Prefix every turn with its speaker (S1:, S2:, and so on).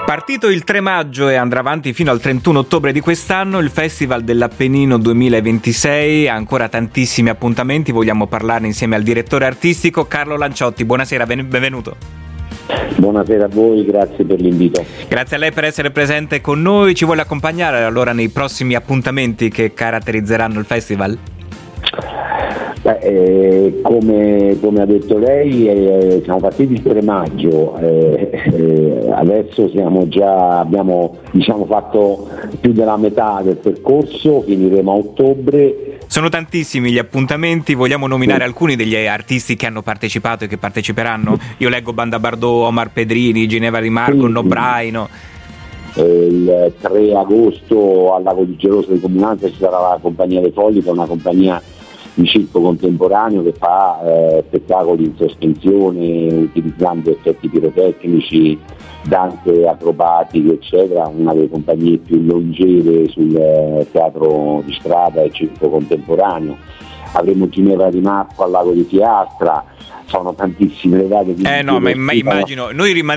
S1: Partito il 3 maggio e andrà avanti fino al 31 ottobre di quest'anno, il Festival dell'Appennino 2026 ha ancora tantissimi appuntamenti, vogliamo parlarne insieme al direttore artistico Carlo Lanciotti. Buonasera, benvenuto.
S2: Buonasera a voi, grazie per l'invito.
S1: Grazie a lei per essere presente con noi. Ci vuole accompagnare allora nei prossimi appuntamenti che caratterizzeranno il festival?
S2: Come ha detto lei, siamo partiti il 3 maggio, adesso abbiamo fatto più della metà del percorso, finiremo a ottobre.
S1: Sono tantissimi gli appuntamenti, vogliamo nominare alcuni degli artisti che hanno partecipato e che parteciperanno? Io leggo Banda Bardot, Omar Pedrini, Ginevra Di Marco, Nobraino.
S2: Il 3 agosto al Lago di Geloso di Comunanza ci sarà la Compagnia dei Folli, che è una compagnia di circo contemporaneo che fa spettacoli in sospensione utilizzando effetti pirotecnici, danze acrobatiche eccetera, una delle compagnie più longeve sul teatro di strada e circo contemporaneo. Avremo Ginevra Di Marco al Lago di Fiastra, sono tantissime le date.
S1: Ma immagino, noi